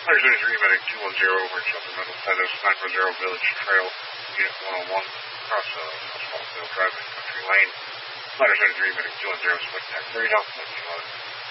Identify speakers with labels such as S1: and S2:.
S1: Medic 210 over Shelter Middle Meadows, 940 Village Trail, Unit 101, across Asphalt Drive in Country Lane. 73 Medic 210, Split Tech 3 Delta,